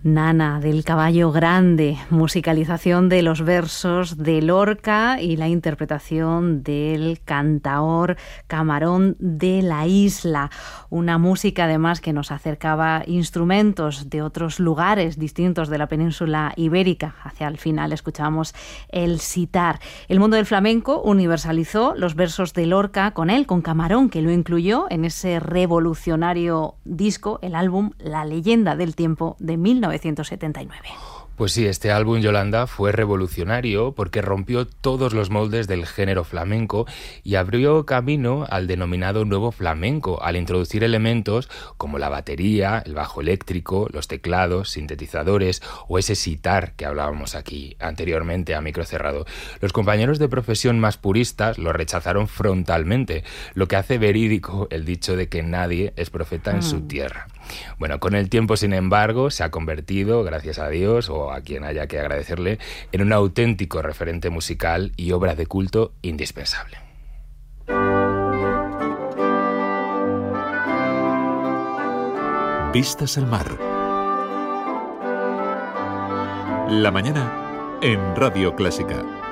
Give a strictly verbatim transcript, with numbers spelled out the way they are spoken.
Nana del Caballo Grande, musicalización de los versos de Lorca y la interpretación del cantaor Camarón de la Isla. Una música además que nos acercaba instrumentos de otros lugares distintos de la península ibérica. Hacia el final escuchamos el sitar. El mundo del flamenco universalizó los versos de Lorca con él, con Camarón, que lo incluyó en ese revolucionario disco, el álbum La Leyenda del Tiempo de mil novecientos setenta y nueve. Pues sí, este álbum, Yolanda, fue revolucionario porque rompió todos los moldes del género flamenco y abrió camino al denominado nuevo flamenco, al introducir elementos como la batería, el bajo eléctrico, los teclados, sintetizadores o ese sitar que hablábamos aquí anteriormente a micro cerrado. Los compañeros de profesión más puristas lo rechazaron frontalmente, lo que hace verídico el dicho de que nadie es profeta en mm. su tierra. Bueno, con el tiempo, sin embargo, se ha convertido, gracias a Dios, o a quien haya que agradecerle, en un auténtico referente musical y obra de culto indispensable. Vistas al mar. La mañana en Radio Clásica.